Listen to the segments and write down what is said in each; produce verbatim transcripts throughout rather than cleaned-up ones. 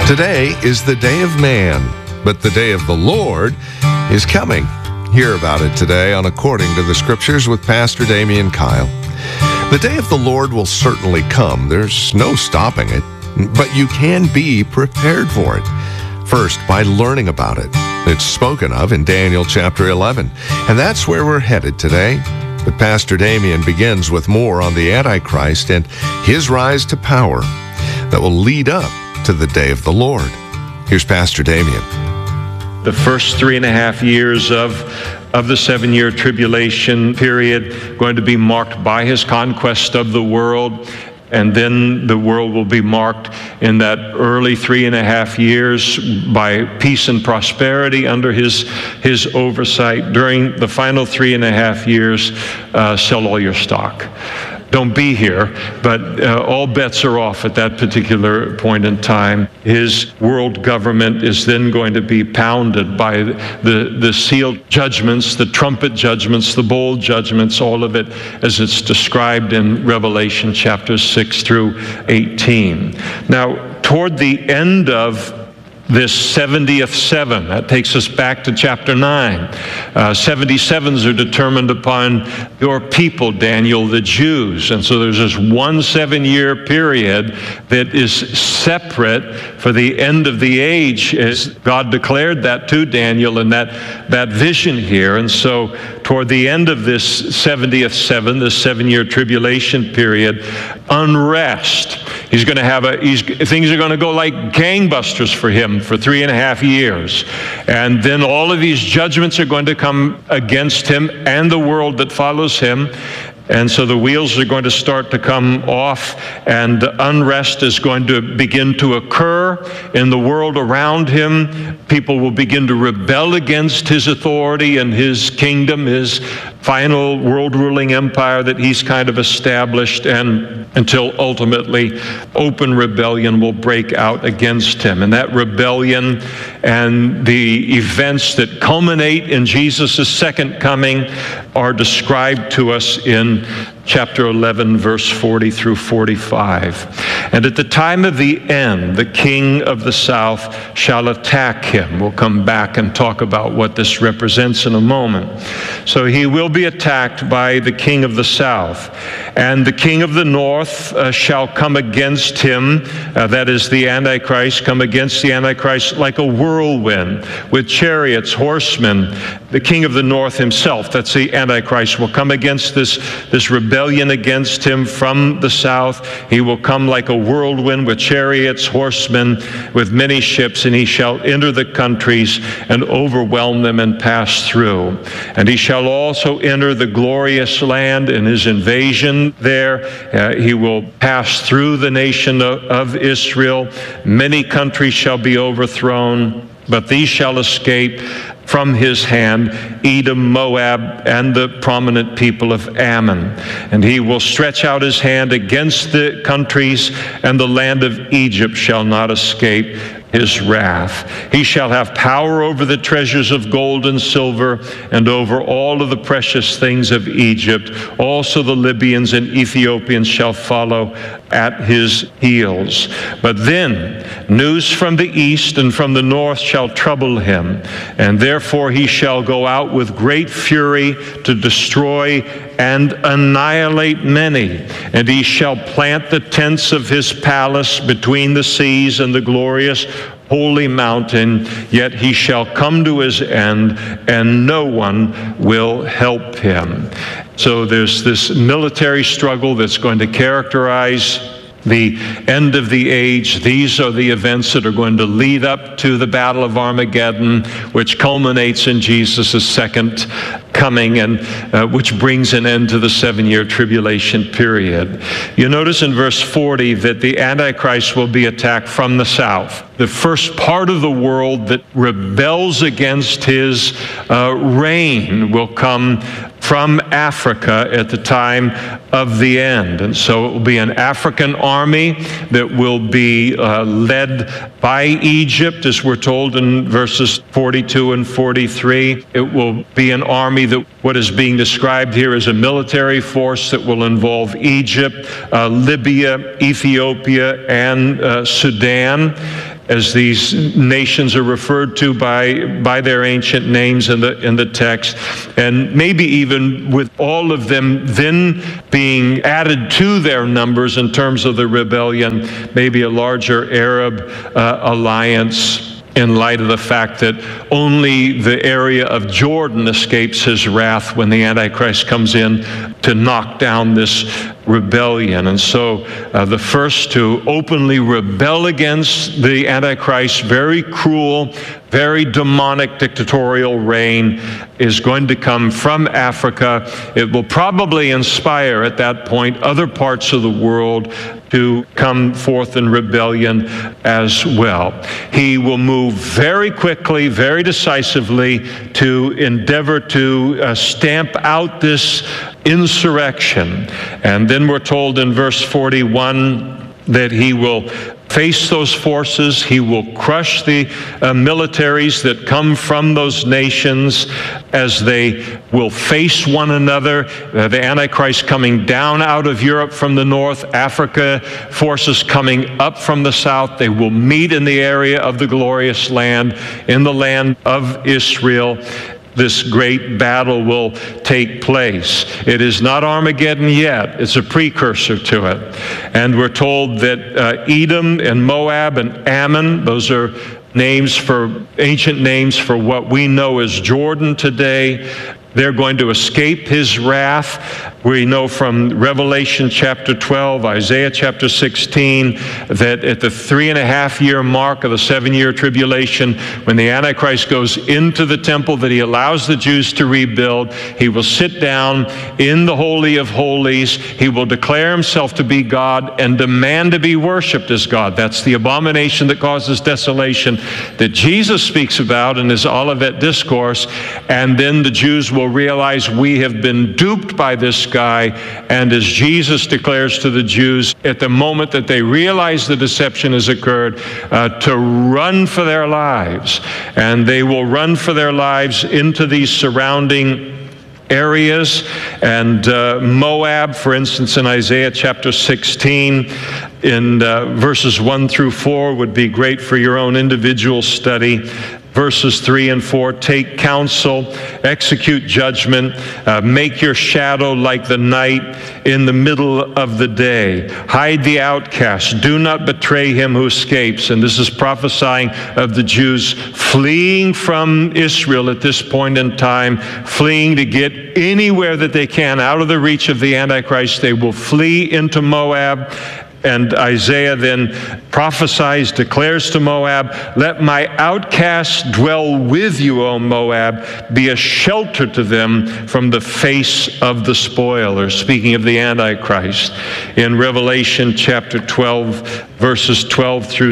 Today is the day of man, but the day of the Lord is coming. Hear about it today on According to the Scriptures with Pastor Damian Kyle. The day of the Lord will certainly come. There's no stopping it, but you can be prepared for it. First, by learning about it. It's spoken of in Daniel chapter eleven, and that's where we're headed today. But Pastor Damian begins with more on the Antichrist and his rise to power that will lead up to the day of the Lord. Here's Pastor Damian. The first three and a half years of, of the seven-year tribulation period going to be marked by his conquest of the world. And then the world will be marked in that early three and a half years by peace and prosperity under his, his oversight. During the final three and a half years, uh, sell all your stock. Don't be here, but uh, all bets are off at that particular point in time. His world government is then going to be pounded by the, the sealed judgments, the trumpet judgments, the bowl judgments, all of it as it's described in Revelation chapters six through eighteen. Now, toward the end of this seventieth seven, that takes us back to chapter nine. Uh, seventy-sevens are determined upon your people, Daniel, the Jews. And so there's this one seven-year period that is separate for the end of the age, as God declared that to Daniel in that, that vision here. And so toward the end of this seventieth seven, this seven-year tribulation period, unrest. He's going to have a, he's, things are going to go like gangbusters for him for three and a half years. And then all of these judgments are going to come against him and the world that follows him. And so the wheels are going to start to come off, and unrest is going to begin to occur in the world around him. People will begin to rebel against his authority and his kingdom, his final world-ruling empire that he's kind of established, and until ultimately open rebellion will break out against him. And that rebellion and the events that culminate in Jesus' second coming are described to us in chapter eleven, verse forty through forty-five. And at the time of the end, the king of the south shall attack him. We'll come back and talk about what this represents in a moment. So he will be attacked by the king of the south. And the king of the north uh, shall come against him, uh, that is the Antichrist, come against the Antichrist like a whirlwind with chariots, horsemen. The king of the north himself, that's the Antichrist, will come against this, this rebellion against him from the south. He will come like a whirlwind with chariots, horsemen, with many ships, and he shall enter the countries and overwhelm them and pass through. And he shall also enter the glorious land in his invasion there. Uh, he will pass through the nation of, of Israel. Many countries shall be overthrown, but these shall escape from his hand, Edom, Moab, and the prominent people of Ammon. And he will stretch out his hand against the countries, and the land of Egypt shall not escape his wrath. He shall have power over the treasures of gold and silver, and over all of the precious things of Egypt. Also the Libyans and Ethiopians shall follow at his heels. But then news from the east and from the north shall trouble him, and therefore he shall go out with great fury to destroy and annihilate many. And he shall plant the tents of his palace between the seas and the glorious holy mountain, yet he shall come to his end, and no one will help him. So there's this military struggle that's going to characterize the end of the age. These are the events that are going to lead up to the Battle of Armageddon, which culminates in Jesus' second coming, and uh, which brings an end to the seven-year tribulation period. You notice in verse forty that the Antichrist will be attacked from the south. The first part of the world that rebels against his uh, reign will come from Africa at the time of the end. And so it will be an African army that will be uh, led by Egypt, as we're told in verses forty-two and forty-three. It will be an army that what is being described here is a military force that will involve Egypt, uh, Libya, Ethiopia, and uh, Sudan. as these nations are referred to by, by their ancient names in the, in the text, and maybe even with all of them then being added to their numbers in terms of the rebellion, maybe a larger Arab uh, alliance, in light of the fact that only the area of Jordan escapes his wrath when the Antichrist comes in to knock down this rebellion. And so uh, the first to openly rebel against the Antichrist, very cruel, very demonic dictatorial reign, is going to come from Africa. It will probably inspire at that point other parts of the world to come forth in rebellion as well. He will move very quickly, very decisively to endeavor to uh, stamp out this insurrection. And then we're told in verse forty-one that he will face those forces. He will crush the uh, militaries that come from those nations as they will face one another. Uh, the Antichrist coming down out of Europe from the north, Africa forces coming up from the south. They will meet in the area of the glorious land, in the land of Israel. This great battle will take place. It is not Armageddon yet. It's a precursor to it. And we're told that uh, Edom and Moab and Ammon, those are names for, ancient names for what we know as Jordan today, they're going to escape his wrath. We know from Revelation chapter twelve, Isaiah chapter sixteen, that at the three and a half year mark of the seven-year tribulation, when the Antichrist goes into the temple that he allows the Jews to rebuild, he will sit down in the Holy of Holies. He will declare himself to be God and demand to be worshipped as God. That's the abomination that causes desolation that Jesus speaks about in his Olivet Discourse. And then the Jews will realize we have been duped by this guy, and as Jesus declares to the Jews at the moment that they realize the deception has occurred, uh, to run for their lives. And they will run for their lives into these surrounding areas. And uh, Moab, for instance, in Isaiah chapter sixteen, in uh, verses one through four would be great for your own individual study. Verses three and four, take counsel, execute judgment, uh, make your shadow like the night in the middle of the day. Hide the outcast, do not betray him who escapes. And this is prophesying of the Jews fleeing from Israel at this point in time, fleeing to get anywhere that they can out of the reach of the Antichrist. They will flee into Moab. And Isaiah then prophesies, declares to Moab, let my outcasts dwell with you, O Moab, be a shelter to them from the face of the spoiler. Speaking of the Antichrist. In Revelation chapter twelve, verses twelve through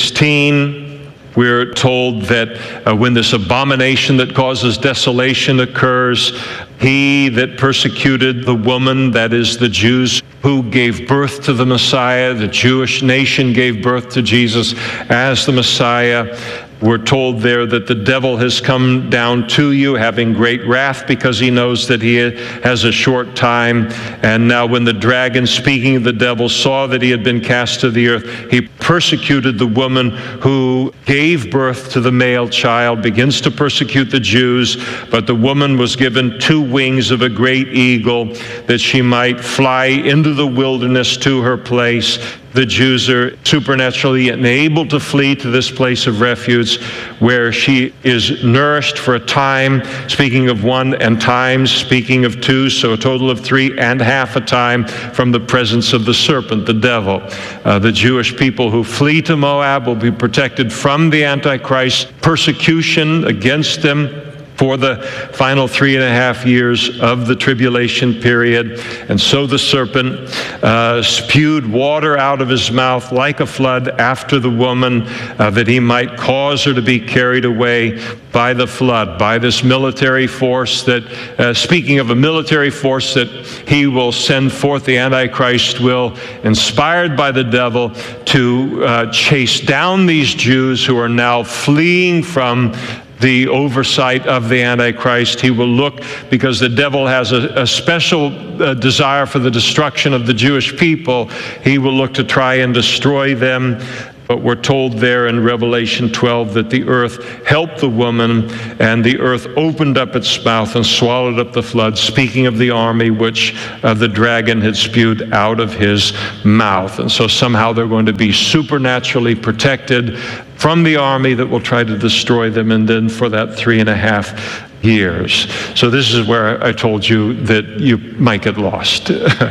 sixteen, we're told that uh, when this abomination that causes desolation occurs, he that persecuted the woman, that is the Jews who gave birth to the Messiah, the Jewish nation gave birth to Jesus as the Messiah. We're told there that the devil has come down to you, having great wrath, because he knows that he has a short time. And now when the dragon, speaking of the devil, saw that he had been cast to the earth, he persecuted the woman who gave birth to the male child, begins to persecute the Jews. But the woman was given two wings of a great eagle, that she might fly into the wilderness to her place. The Jews are supernaturally enabled to flee to this place of refuge where she is nourished for a time, speaking of one, and times, speaking of two, so a total of three and half a time from the presence of the serpent, the devil. Uh, the Jewish people who flee to Moab will be protected from the Antichrist persecution against them for the final three and a half years of the tribulation period. And so the serpent uh, spewed water out of his mouth like a flood after the woman, uh, that he might cause her to be carried away by the flood, by this military force that, uh, speaking of a military force that he will send forth, the Antichrist will, inspired by the devil, to uh, chase down these Jews who are now fleeing from the oversight of the Antichrist. He will look, because the devil has a, a special uh, desire for the destruction of the Jewish people, he will look to try and destroy them. But we're told there in Revelation twelve that the earth helped the woman, and the earth opened up its mouth and swallowed up the flood, speaking of the army which uh, the dragon had spewed out of his mouth. And so somehow they're going to be supernaturally protected from the army that will try to destroy them, and then for that three and a half years. So this is where I told you that you might get lost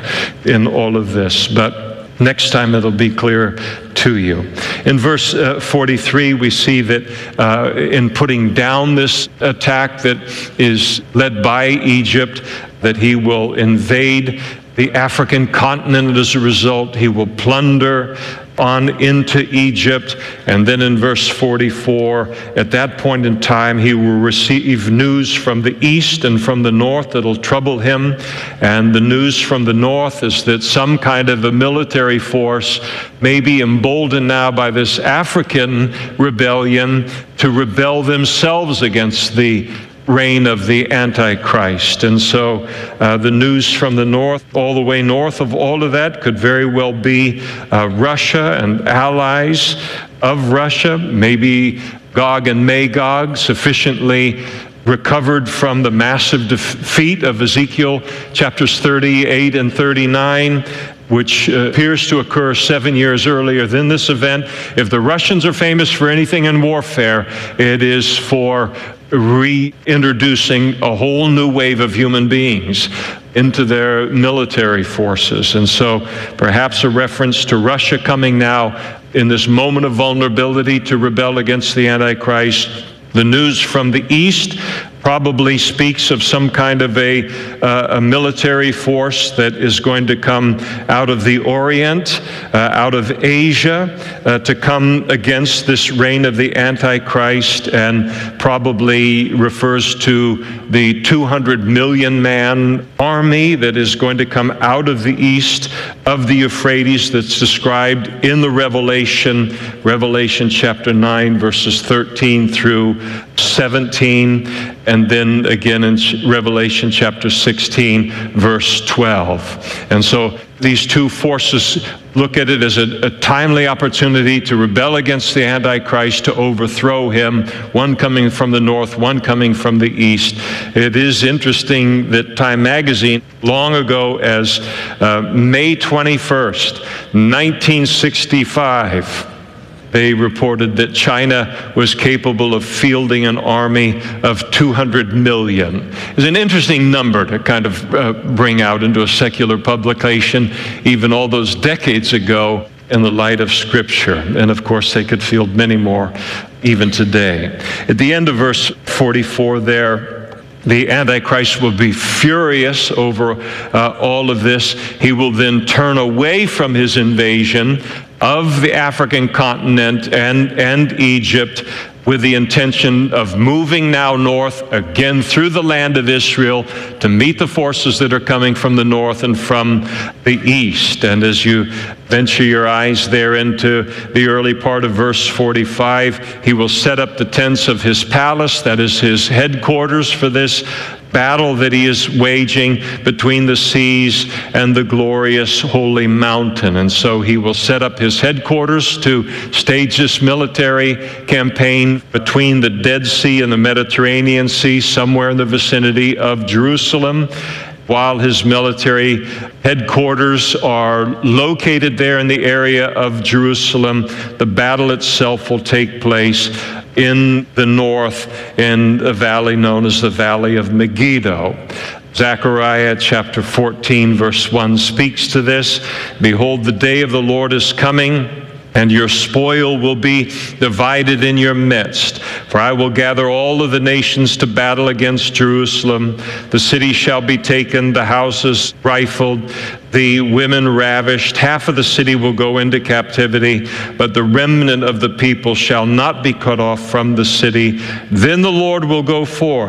in all of this, but next time it'll be clear to you. In verse uh, forty-three, we see that uh, in putting down this attack that is led by Egypt, that he will invade the African continent, and as a result, he will plunder on into Egypt. And then in verse forty-four, at that point in time, he will receive news from the east and from the north that'll trouble him. And the news from the north is that some kind of a military force may be emboldened now by this African rebellion to rebel themselves against the reign of the Antichrist. And so uh, the news from the north, all the way north of all of that, could very well be uh, Russia and allies of Russia, maybe Gog and Magog, sufficiently recovered from the massive defeat of Ezekiel chapters thirty-eight and thirty-nine, which uh, appears to occur seven years earlier than this event. If the Russians are famous for anything in warfare, it is for reintroducing a whole new wave of human beings into their military forces. And so perhaps a reference to Russia coming now in this moment of vulnerability to rebel against the Antichrist. The news from the east probably speaks of some kind of a, uh, a military force that is going to come out of the Orient, uh, out of Asia, uh, to come against this reign of the Antichrist, and probably refers to the two hundred million man army that is going to come out of the east of the Euphrates that's described in the Revelation, Revelation chapter nine, verses thirteen through seventeen, and then again in Revelation chapter sixteen, verse twelve. And so these two forces look at it as a, a timely opportunity to rebel against the Antichrist, to overthrow him, one coming from the north, one coming from the east. It is interesting that Time magazine, long ago as uh, May twenty-first, nineteen sixty-five, they reported that China was capable of fielding an army of two hundred million. It's an interesting number to kind of uh, bring out into a secular publication, even all those decades ago, in the light of Scripture. And of course, they could field many more even today. At the end of verse forty-four there, the Antichrist will be furious over uh, all of this. He will then turn away from his invasion of the African continent and, and Egypt, with the intention of moving now north again through the land of Israel to meet the forces that are coming from the north and from the east. And as you venture your eyes there into the early part of verse forty-five, he will set up the tents of his palace, that is his headquarters for this battle that he is waging between the seas and the glorious holy mountain. And so he will set up his headquarters to stage this military campaign between the Dead Sea and the Mediterranean Sea, somewhere in the vicinity of Jerusalem. While his military headquarters are located there in the area of Jerusalem, the battle itself will take place in the north, in a valley known as the Valley of Megiddo. Zechariah chapter fourteen, verse one speaks to this. Behold, the day of the Lord is coming, and your spoil will be divided in your midst. For I will gather all of the nations to battle against Jerusalem. The city shall be taken, the houses rifled, the women ravished. Half of the city will go into captivity, but the remnant of the people shall not be cut off from the city. Then the Lord will go forth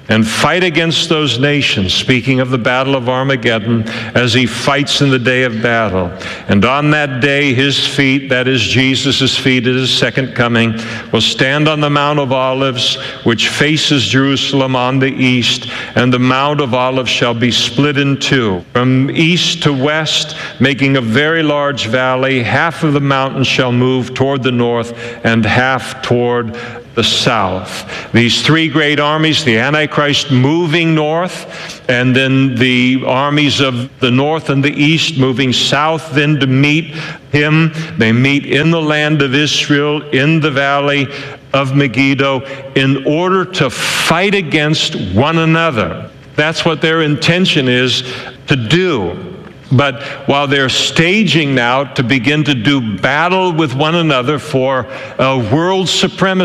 and fight against those nations, speaking of the battle of Armageddon, as he fights in the day of battle. And on that day, his feet, that is Jesus' feet at his second coming, will stand on the Mount of Olives, which faces Jerusalem on the east, and the Mount of Olives shall be split in two, from east to west, making a very large valley. Half of the mountain shall move toward the north, and half toward the south. These three great armies, the Antichrist moving north, and then the armies of the north and the east moving south then to meet him. They meet in the land of Israel, in the valley of Megiddo, in order to fight against one another. That's what their intention is to do. But while they're staging now to begin to do battle with one another for uh, world supremacy,